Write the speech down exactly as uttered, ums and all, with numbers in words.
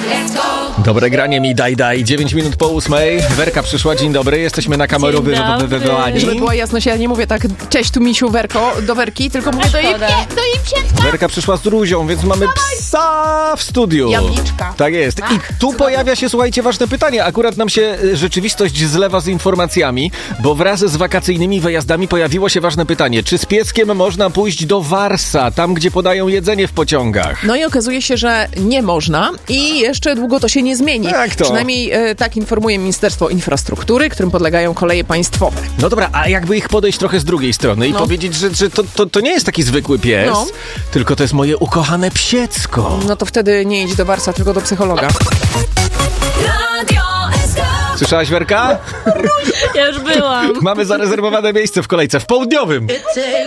Dobre granie mi, daj, daj. dziewięć minut po ósmej. Werka przyszła, dzień dobry. Jesteśmy na kamerę wy- wy- wywołani. Żeby była jasność, ja nie mówię tak, cześć tu misiu Werko, do Werki, tylko mówię do jej, nie, do jej pieska. Werka przyszła z Ruzią, więc mamy psa w studiu. Jabliczka. Tak jest. I tu pojawia się, słuchajcie, ważne pytanie. Akurat nam się e, rzeczywistość zlewa z informacjami, bo wraz z wakacyjnymi wyjazdami pojawiło się ważne pytanie. Czy z pieskiem można pójść do Warsa, tam gdzie podają jedzenie w pociągach? No i okazuje się, że nie można i jeszcze długo to się nie zmieni. Jak to? Przynajmniej e, tak informuje Ministerstwo Infrastruktury, którym podlegają koleje państwowe. No dobra, a jakby ich podejść trochę z drugiej strony i No. powiedzieć, że, że to, to, to nie jest taki zwykły pies, No. tylko to jest moje ukochane psiecko. No to wtedy nie idź do Warsa, tylko do psychologa. Słyszałaś, Werka? Ja już byłam. Mamy zarezerwowane miejsce w kolejce w południowym.